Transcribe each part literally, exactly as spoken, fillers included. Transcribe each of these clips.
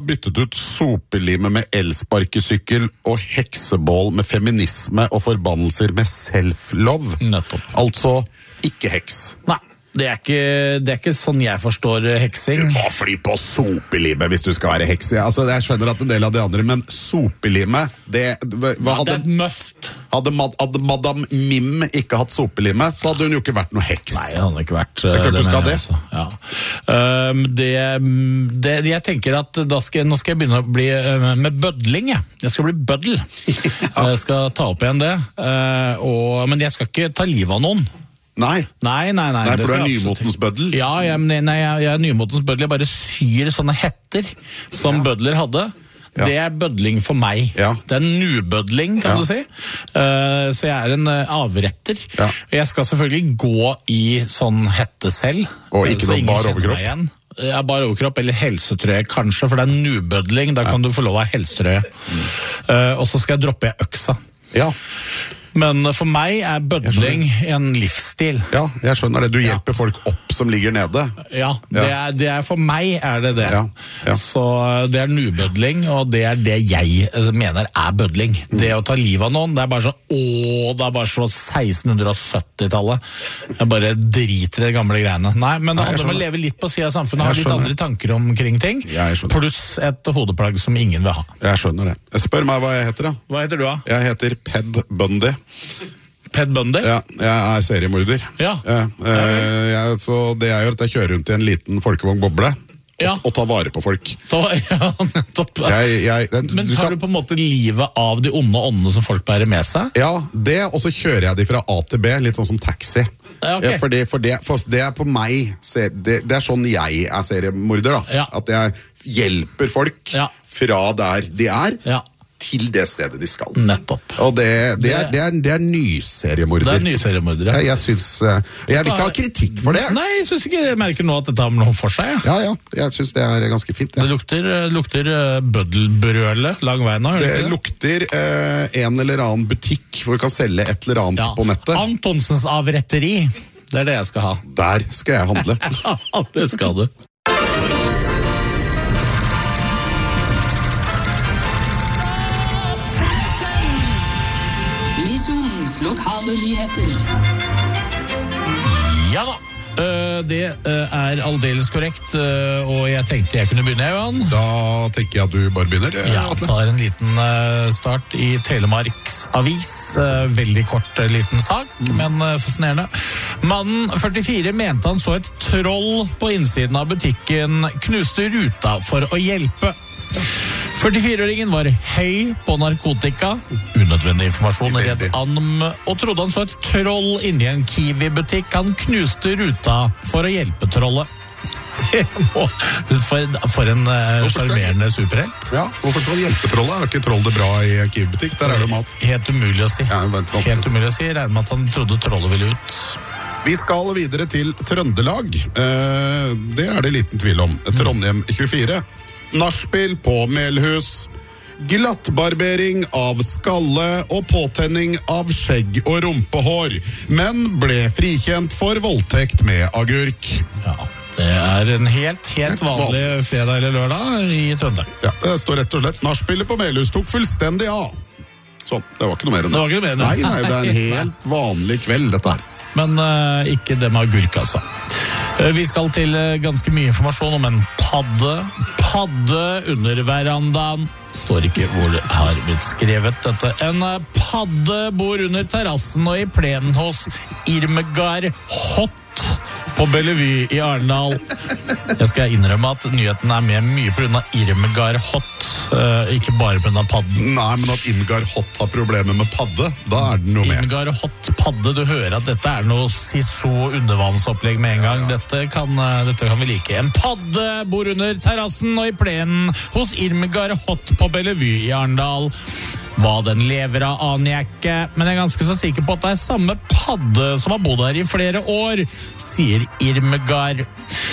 byttet ut sopelimet med elsparkesykkel og heksebål med feminisme og forbannelser med self-love. Nettopp. Altså ikke heks. Nei. Det er, ikke, det er ikke sånn jeg forstår heksing. Du må fly på sopelimet hvis du skal være heks. Altså, jeg skjønner at en del av de andre, men sopelimet, det, hva, ja, hadde, det er et must. Hadde, hadde Madame Mim ikke hatt sopelimet, så hadde hun jo ikke vært noe heks. Nei, det hadde ikke vært. Det er klart du skal ha det. Ja. Um, det, det. Jeg tenker at da skal, nå skal jeg begynne å bli uh, med bødling. Jeg, jeg skal bli bøddel. Ja. Jeg skal ta opp igjen det. Uh, og, men jeg skal ikke ta livet av noen. Nei. Nei, nei, nei. Nei, for du er nymotens bøddel? Ja, jeg, nei, jeg, jeg er nymotens bøddel. Jeg bare syr sånne hetter som ja. bødler hadde. Ja. Det er bødling for meg. Ja. Det er nubødling, kan ja. du si. Uh, så jeg er en uh, avretter. Ja. Jeg skal selvfølgelig gå i sånn hette selv. Og ikke noe bar overkropp? Ja, bare overkropp, eller helsetrøye kanskje, for det er nubødling. Da kan ja. du få lov å ha helsetrøye. Mm. Uh, og så skal jeg droppe øksa. Ja. Men for meg er bødling en livsstil. Ja, jeg skjønner det. Du hjelper ja. folk opp som ligger nede. Ja, det er, det er for meg er det det. Ja. Ja. Så det er nubødling, og det er det jeg mener er bødling. Mm. Det å ta livet av noen, det er bare så, åh, det er bare så seksten sytti-tallet. Jeg bare driter i de gamle greiene. Nei, men det handler om å leve litt på siden av samfunnet, ha litt andre tanker omkring ting, pluss et hodeplagg som ingen vil ha. Jeg skjønner det. Jeg spør meg hva jeg heter da. Hva heter du da? Jeg heter Ped Bundy. Ped Bundy? Ja, jeg er seriemorder. Ja. Ja, eh, jeg, så det jeg gjør at jeg kjører rundt i en liten folkevognboble ja. og, og tar vare på folk. Ta, ja, nettopp. Jeg, jeg, den, Men tar du, skal... du på en måte livet av de onde åndene som folk bærer med seg? Ja, det, og så kjører jeg de fra A til B, litt sånn som taxi. Ja, okay. ja, for, det, for, det, for det er på meg, det, det er sånn jeg er seriemorder da. Ja. At jeg hjelper folk ja. fra der de er. Ja. Til det stedet de skal. Nettopp. Og det, det, er, det, er, det er nyseriemorder. Det er nyseriemorder, ja. Jeg, jeg synes, jeg vil ikke ha kritikk for det. Nei, jeg synes ikke jeg merker nå at dette har noe for seg. Ja, ja, jeg synes det er ganske fint. Ja. Det lukter, lukter bøddelbrøle lang vei nå, det, det lukter eh, en eller annen butikk hvor vi kan selge et eller annet ja. på nettet. Antonsens avretteri, det er det jeg skal ha. Der skal jeg handle. Ja, det skal du. Lokale nyheter. Ja da, det er aldeles korrekt, og jeg tenkte jeg kunne begynne, Johan. Da tenker jeg at du bare begynner. Ja, jeg tar en liten start i Telemarks avis. Veldig kort liten sak, mm. men fascinerende. Mannen førtifire mente han så et troll på innsiden av butikken, knuste ruta for å hjelpe. førtifire-åringen var høy på narkotika, unødvendig informasjon redd anm, og trodde han så et troll inni en Kiwi-butikk. Han knuste ruta for å hjelpe trollet. Det må, for, for en charmerende uh, superhelt. Ja, hvorfor skal han hjelpe trollet? Er ikke troll det bra i Kiwi-butikk? Der er det mat. Helt umulig å si. Ja, vent, vent, Helt umulig å si. Regner med at han trodde trollet ville ut. Vi skal videre til Trøndelag. Eh, det er det liten tvil om. Trondheim tjuefire. Nachspiel på Melhus, glattbarbering av skalle og påtenning av skjegg og rumpehår, men ble frikjent for voldtekt med agurk. Ja, det er en helt, helt vanlig fredag eller lørdag i Trøndelag. Ja, det står rett og slett, nachspielet på Melhus tok fullstendig av. Sånn, det var ikke noe mer enn det. Det var ikke noe mer enn det. Nei, nei, det er en helt vanlig kveld, dette her. Men uh, ikke det med agurk, altså. Uh, vi skal til uh, ganske mye informasjon om en padde. Padde under verandaen. Står ikke hvor det har blitt skrevet dette. En uh, padde bor under terrassen og i plenen hos Irmegard Hott på Bellevue i Arendal. Jeg skal innrømme at nyheten er med mye på grunn av Irmegard Hott, uh, ikke bare på grunn av padden. Nei, men at Irmegard Hott har problemer med padde, da er det noe med. Irmegard Hott, padde, du hører at dette er noe siso undervannsopplegg med en gang. Dette kan, uh, dette kan vi like. En padde bor under terrassen og i plenen hos Irmegard Hott på Bellevue i Arendal. Hva den lever av aner jeg ikke, men jeg er ganske så sikker på at det er samme padde som har bodd her i flere år, sier Irmegard.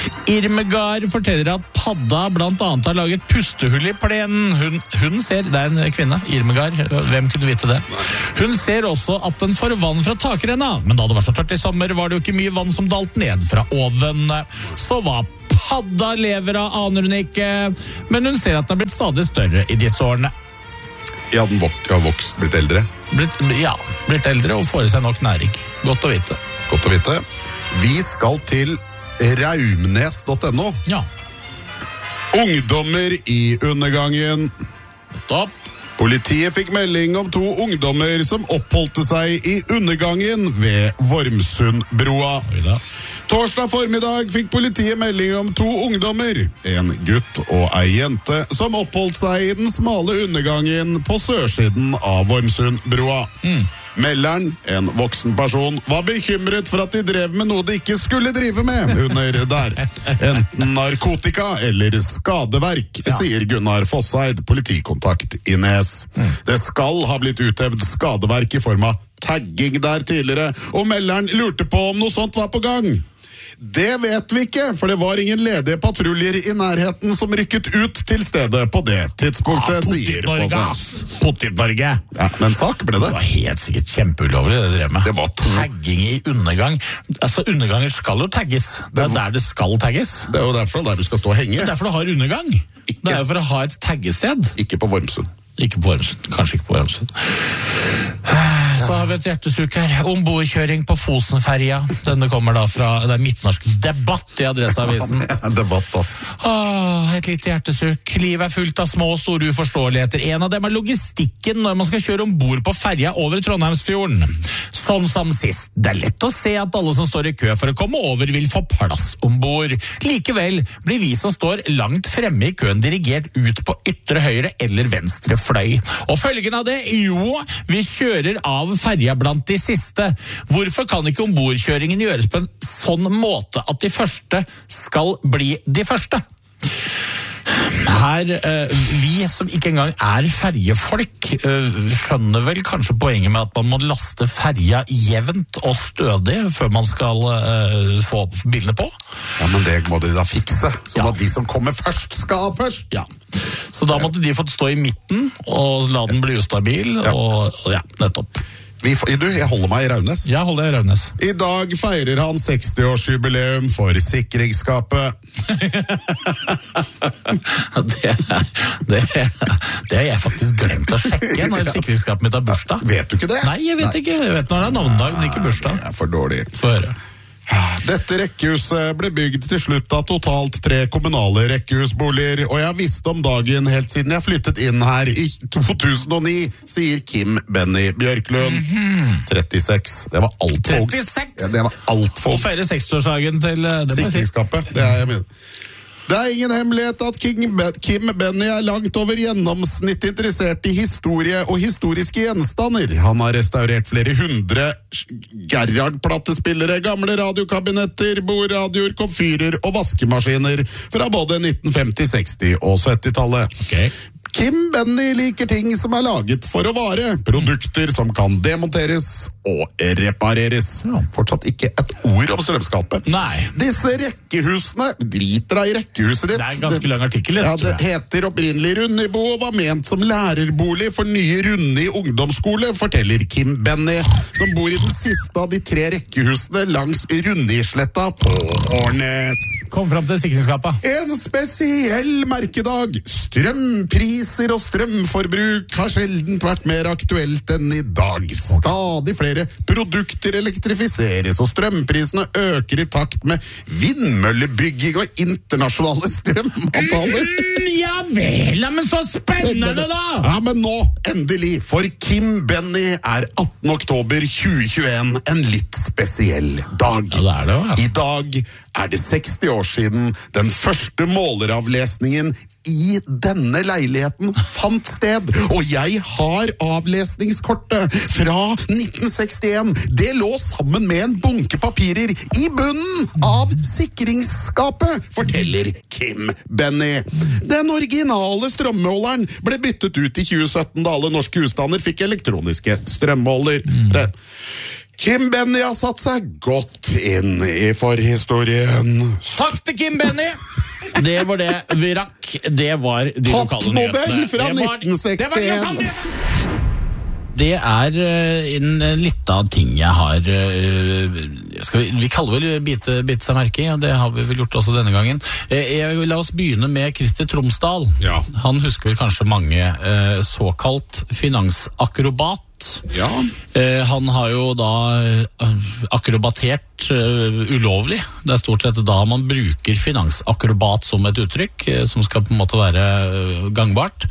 Irmegard forteller at padda blant annet har laget pustehull i plenen. Hun, hun ser, det er en kvinne, Irmegard, hvem kunne vite det? Hun ser også at den får vann fra takrenna, men da det var så tørt i sommer var det jo ikke mye vann som dalt ned fra oven. Så hva Padda lever av aner hun ikke, men hun ser at den har blitt stadig større i disse årene. Ja, den vok- har vokst, blitt eldre. Blitt, ja, blitt eldre og får i seg nok næring. Godt å vite. Godt å vite. Vi skal til raumnes punktum no. Ja. Ungdommer i undergangen. Topp. Politiet fikk melding om to ungdommer som oppholdte seg i undergangen ved Vormsundbroa. Oi da. Torsdag formiddag fikk politiet melding om to ungdommer, en gutt og ei jente, som oppholdt seg i den smale undergangen på sørsiden av Vormsundbroa. Mm. Melderen, en voksen person, var bekymret for at de drev med noe de ikke skulle drive med under der. Enten narkotika eller skadeverk, ja. Sier Gunnar Fosseid, politikontakt i Nes. Mm. Det skal ha blitt utøvd skadeverk i form av tagging der tidligere, og melderen lurte på om noe sånt var på gang. Det vet vi ikke, for det var ingen ledige patruljer i nærheten som rykket ut til stedet på det tidspunktet, ah, sier Fosseid. Potit-Norge! Ja, men sak ble det. Det var helt sikkert kjempeulovlig det drev med. Det var to. Tagging i undergang. Altså, underganger skal jo tagges. Det er der det skal tagges. Det er jo derfor der du skal stå og henge. Det er derfor du har undergang. Ikke. Det er jo for å ha et taggested. Ikke på Vormsund. Ikke på Vormsund. Kanskje ikke på Vormsund. Så har vi et hjertesuk her. Ombordkjøring på Fosenferja. Denne kommer da fra det er midtnorsk debatt i Adresseavisen. Debatt, altså. Åh, et lite hjertesuk. Livet er fullt av små og store uforståeligheter. En av dem er logistikken når man skal kjøre ombord på ferja over Trondheimsfjorden. Sånn som sist. Det er lett å se at alle som står i kø for å komme over vil få plass ombord. Likevel blir vi som står langt fremme i køen dirigert ut på ytre høyre eller venstre fløy. Og følgen av det? Jo, vi kjører av ferja blant de siste. Hvorfor kan ikke ombordkjøringen gjøres på en sånn måte at de første skal bli de første? Her, eh, vi som ikke engang er ferjefolk, eh, skjønner vel kanskje poenget med at man må laste ferja jevnt og stødig før man skal eh, få bilene på. Ja, men det må de da fikse, sånn ja. At de som kommer først skal først. Ja, så da måtte de fått stå i midten og la den bli ustabil, ja. Og, og ja, nettopp. Vi, du, jeg holder meg i Raunes. Ja, holder jeg i Raunes. I dag feirer han sekstiårsjubileum for sikringsskapet. det, det, det har jeg faktisk glemt å sjekke når sikringsskapet mitt har bursdag. Vet du ikke det? Nei, jeg vet Nei. ikke. Jeg vet når det er navnedag, men ikke bursdag. Det er for dårlig. Få høre. Dette rekkehuset ble bygd til slutt av totalt tre kommunale rekkehusboliger, og jeg har visst om dagen helt siden jeg flyttet inn her i to tusen og ni, sier Kim Benny Bjørklund. Mm-hmm. trettiseks. Det var alt for trettiseks? Ja, det var alt for Og feire seksårsdagen til sikringsskapet. Det er jeg mener. Det er ingen hemmelighet at Kim Benny er langt over gjennomsnitt interessert i historie og historiske gjenstander. Han har restaurert flere hundre Gerhard-plattespillere, gamle radiokabinetter, bordradioer, komfyrer og vaskemaskiner fra både nitten femti, seksti og syttitallet. Okay. Kim Benny liker ting som er laget for å vare. Produkter som kan demonteres og repareres. Ja. Fortsatt ikke et ord om strømskapet. Nei. Disse rekkehusene driter deg i rekkehuset ditt. Det er en ganske lang artikkel. Ja, det heter opprinnelig Rundebo og var ment som lærerbolig for nye Runde ungdomsskole, forteller Kim Benny, som bor i den siste av de tre rekkehusene langs Rundesletta på Årnes. Kom fram til sikringsskapet. En spesiell merkedag. Strømpris og strømforbruk har sjelden vært mer aktuelt enn i dag. Stadig flere produkter elektrifiseres, og strømprisene øker i takt med vindmøllebygging og internasjonale strømavtaler. Mm, ja vel, men så spennende da! Ja, men nå, endelig, for Kim Benny er attende oktober tjue tjueen en litt spesiell dag. Ja, det er det, ja. I dag er det seksti år siden den første måleravlesningen i denne leiligheten fant sted, og jeg har avlesningskortet fra nitten sekstien. Det lå sammen med en bunke papirer i bunnen av sikringsskapet, forteller Kim Benny. Den originale strømmåleren ble byttet ut i tjue sytten da alle norske husstander fikk elektroniske strømmåler. Mm. Kim Benny har satt seg godt inn i forhistorien. Sakte, Kim Benny! Det var det vi rakk. Det var de lokale nyhetene. Toppmodell fra nitten sekstien. det er uh, en liten ting jeg har uh, skal vi, vi kaller vel bite, bite seg merke i, og det har vi vel gjort også denne gangen. Uh, jeg, la oss begynne med Christer Tromsdal. Ja. Han husker vel kanskje mange uh, såkalt finansakrobat. Ja. Uh, han har jo da uh, akrobatert uh, ulovlig. Det er stort sett da man bruker finansakrobat som et uttrykk, uh, som skal på en måte være uh, gangbart.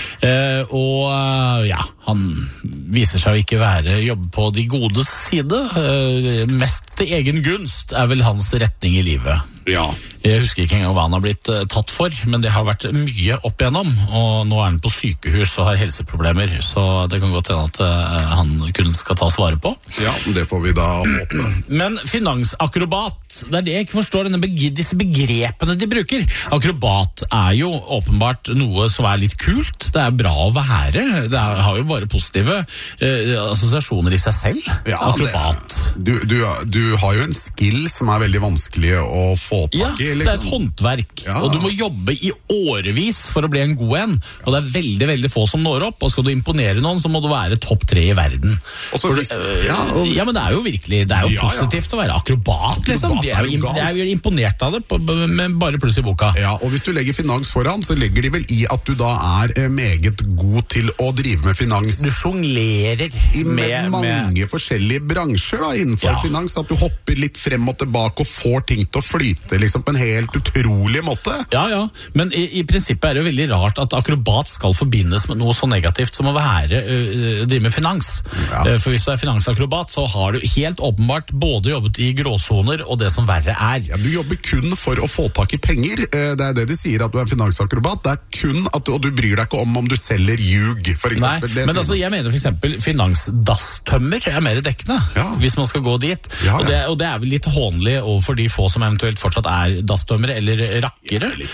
Uh, og uh, ja, han viser seg å ikke være jobbe på de godes side. Uh, mest til egen gunst er vel hans retning i livet. Ja. Jeg husker ikke engang hva han har blitt uh, tatt for, men det har vært mye opp igjennom, og nå er han på sykehus og har helseproblemer, så det kan godt hende at uh, han kun skal ta svare på. Ja, det får vi da håpe. Men finansakrobat, det er det jeg ikke forstår, denne beg- disse begrepene de bruker. Akrobat er jo åpenbart noe som er litt kult, det er bra å være, det er, har jo bare positive uh, assosiasjoner i seg selv. Ja, akrobat. Det, du, du, du har jo en skill som er veldig vanskelig å få tak i. Ja, det er et håndverk, Ja. og du må jobbe i årevis for å bli en god en, og det er veldig, veldig få som når opp, og skal du imponere noen, så må du være topp tre i verden. Også For, hvis- øh, ja, og- ja, men det er jo virkelig, det er jo Ja, ja. positivt å være akrobat, liksom. Akrobat Jeg er, er jo jo im- gal. jeg er jo imponert av det, på, med bare pluss i boka. Ja, og hvis du legger finans foran, så legger de vel i at du da er eh, meget god til å drive med finans Du sjonglerer i med, med, mange med forskjellige bransjer da, innenfor Ja. finans, at du hopper litt frem og tilbake og får ting til å flyte liksom, på en helt utrolig måte. Ja, ja, men i, i prinsippet er det jo veldig rart at akrobat skal forbindes med noe så negativt som å være, uh, drive med finans. Ja. Uh, for hvis du er finansakrobat, så har du helt åpenbart både jobbet i gråsoner og det som verre er. Ja, du jobber kun for å få tak i penger. Eh, Det er det de sier, at du er finansakrobat. Det er kun at du, og du bryr deg ikke om om du selger ljug, for Nei, eksempel. Det men sier altså, de. jeg mener for eksempel finansdasstømmer er mer dekkende, Ja. hvis man skal gå dit. Ja, ja. Og, det, og det er vel litt hånlig overfor de få som eventuelt fortsatt er dasstømmere eller rakkere. Eller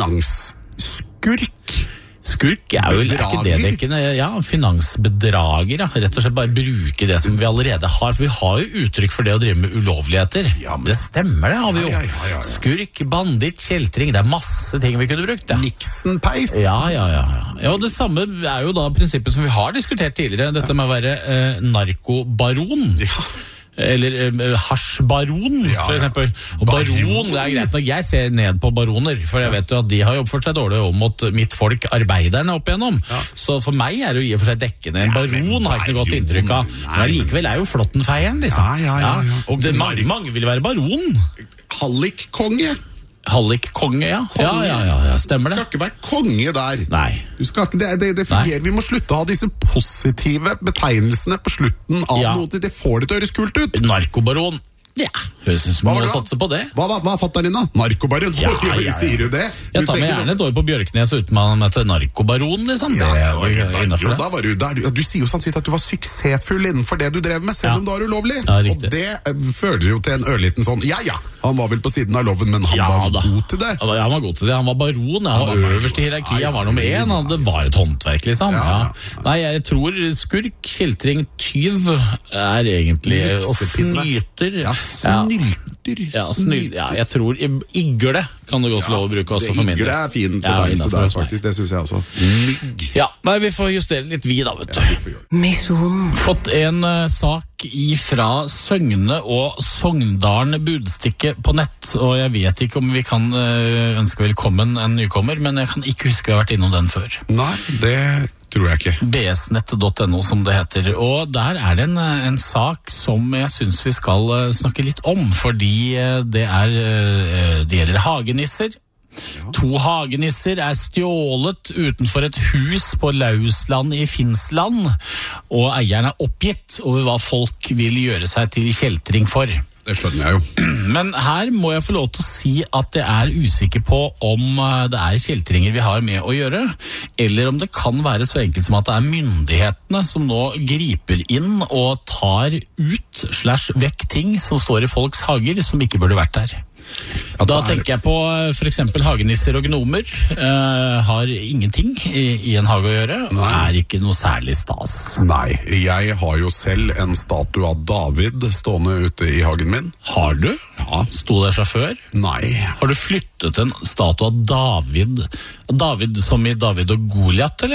finansskurk. Skurk er jo er ikke det Bedrager. dekkende. Ja, finansbedrager, ja. Rett og slett bare bruke det som vi allerede har. For vi har jo uttrykk for det å drive med ulovligheter. Ja, men- Det stemmer, det har vi jo. Ja, ja, ja, ja. Skurk, banditt, kjeltring. Det er masse ting vi kunne brukt. Ja. Nixon-peis. Ja, ja, ja, ja. Ja, og det samme er jo da prinsippet som vi har diskutert tidligere. Dette med å være eh, narkobaron. Ja. Eller eh, hasjbaron, Ja, for ja. eksempel. Og baron, det er greit nok. Jeg ser ned på baroner, for jeg vet jo at de har jo oppført seg dårlig om mot mitt folk, arbeiderne, opp igjennom. Så for meg er det jo i og for seg dekkende. En Ja, men baron har jeg ikke noe godt baron, inntrykk av. nei, Men likevel er jo Flåttenfeieren, liksom. Ja, ja, ja, ja. Og det, nar- mange, mange vil være baron. Hallikkonge. Hallikkonge, ja. Ja, ja, ja, ja. Stemmer Du det. skal ikke være konge der. Nei. Du skal ikke, det, det, det fungerer. Vi må slutte å ha disse positive betegnelsene på slutten av Ja. noe. Det får det til å høres kult ut. Narkobaron. Ja, høres ut som Hva vi var må det da? satse på det. Hva, hva, hva er fatteren din, da? Narkobaron? Ja, Oi, oi, ja, ja. Sier du det? Jeg Du tar meg tenker- gjerne et år på Bjørknes uten man heter narkobaron, liksom. Ja, Det ja, er jo ja, innenfor det. da var du, der, du, du sier jo samtidig at du var suksessfull innenfor det du drev med, selv Ja. om du var ulovlig. Ja, og riktig. det eh, fører jo til en ørliten sånn, ja ja, han var vel på siden av loven, men han Ja, var da. god til det. Ja, han var god til det. Han var baron, han var var baron. øverst i hierarkiet, Ja, ja. han var nummer én. Han, det var et håndverk, liksom. Ja, Ja. ja. Nei, jeg tror skurk, kjeltring, tyv er egentlig og Niksepinne. snyter. Ja, snylter. Ja, snyl, ja, jeg tror igle kan du godt få lov å bruke også for min Igle del. er fin Ja, betegnelse innenfor der, hos meg. faktisk. Det synes jeg også. Mygg. Ja, nei, vi får justere litt vi da, vet du. Misjon. Fått en uh, sak ifra Søgne og Sogndalen Budstikke på nett, og jeg vet ikke om vi kan uh, ønske velkommen en nykommer, men jeg kan ikke huske vi har vært innom den før. Nei, det tror jeg ikke. b s nett punktum no som det heter, og der er det en, en sak som jeg synes vi skal uh, snakke litt om, fordi uh, det er uh, det gjelder hagenisser. To hagenisser er stjålet utenfor et hus på Lausland i Finnsland, og eieren er oppgitt over hva folk vil gjøre seg til kjeltring for. Det skjønner jeg jo. Men her må jeg få lov til å si at jeg er usikker på om det er kjeltringer vi har med å gjøre, eller om det kan være så enkelt som at det er myndighetene som nå griper inn og tar ut slash vekk ting som står i folks hager som ikke burde vært der. At Da det er- tenker jeg på for eksempel hagenisser og gnomer. Eh, har ingenting i, i en hage å gjøre, og Nei. er ikke noe særlig stas. Nei, jeg har jo selv en statue av David stående ute i hagen min. Har du? Ja. Sto der fra før? Nei. Har du flyttet en statue av David? David som i David og Goliat, eller?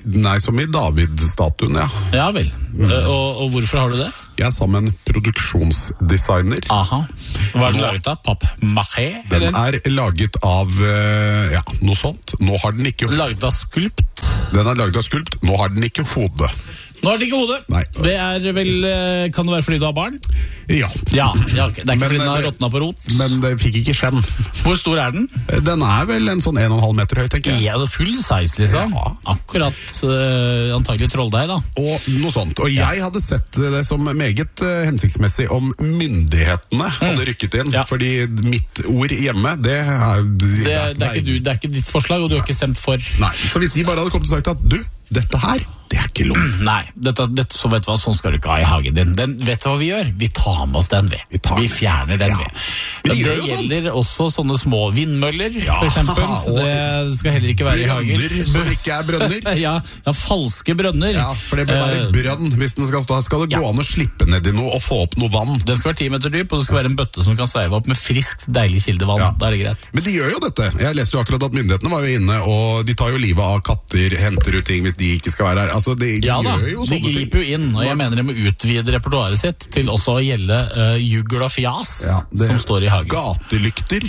Nei, som i David-statuen, ja. Ja vel. Mm. Og, og hvorfor har du det? Jeg er sammen med en produksjonsdesigner. Aha. Hva er den laget av? Papp-maché? Den er laget av, ja, noe sånt. Nå har den ikke... Laget av skulpt? Den er laget av skulpt. Nå har den ikke hode. Nå har den ikke hode. Nei. Det er vel, kan det være fordi du har barn? Ja. Ja, ja okay. Det er ikke men, fordi den har råtnet på rot? Men det fikk ikke skjenn. Hvor stor er den? Den er vel en sånn en og en halv meter høy, tenker jeg. Ja, det er full size, liksom. Ja. Akkurat uh, antagelig trolldeig, da. Og noe sånt. Og jeg hadde sett det som meget uh, hensiktsmessig om myndighetene mm. hadde rykket inn. Ja. Fordi mitt ord hjemme, det er... Det, det, det, er ikke du, det er ikke ditt forslag, og du har ikke stemt for. Nei, så hvis de bare hadde kommet og sagt at du, dette her, det er ikke lov. Nei, dette, dette, så vet du hva, sånn skal du ikke ha i hagen din. Den, vet du hva vi gjør? Vi tar med oss den, vi. Vi, vi fjerner den, ja. vi. Det, det gjelder sånn. Også sånne små vindmøller, ja, for eksempel. Det skal heller ikke være i hagen. Brønner som ikke er brønner. ja, ja, falske brønner. Ja, for det bør være brønn hvis den skal stå. Skal det gå ja. an å slippe ned i noe og få opp noe vann? Den skal være ti meter dyp, og det skal være en bøtte som kan sveive opp med friskt, deilig kildevann. Ja. Da er det greit. Men de gjør jo dette. Jeg leste jo akkurat at myndighetene var jo inne, og de tar jo livet av katter, henter ut ting hvis de ikke skal være der. Altså, de, de ja da, de griper jo inn, og jeg mener de må utvide repertoaret sitt til også å gjelde uh, jugl og fjas, ja, som står i hagen. Gatelykter.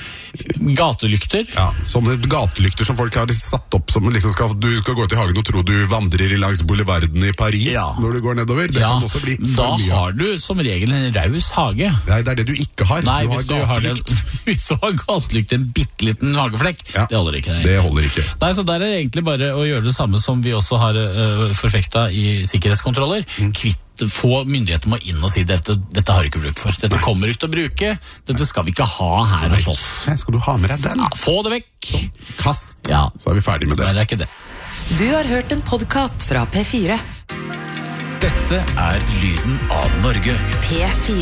Gatelykter? Ja, sånne gatelykter som folk har satt opp som liksom skal, du skal gå ut i hagen og tro du vandrer i langs boulevarden i Paris ja. når du går nedover. Det ja, kan også bli for da mye. har du som regel en raus hage. Nei, det er det du ikke har. Nei, du hvis, har du har det, hvis du har gatelykt, en bitteliten hageflekk, ja, det holder ikke. Det holder ikke. Nei, så der er det egentlig bare å gjøre det samme som vi også har uh, forfekta i sikkerhetskontroller. Mm. Kvitt få myndigheter må inn og si dette, dette har du ikke bruk for. Dette Nei. kommer du ikke til å bruke. Dette skal vi ikke ha her Nei. hos oss. Nei, skal du ha med deg den? Ja, få det vekk. Så, kast, ja. så er vi ferdig med det. Det er ikke det. Du har hørt en podcast fra P fire. Dette er lyden av Norge. P fire.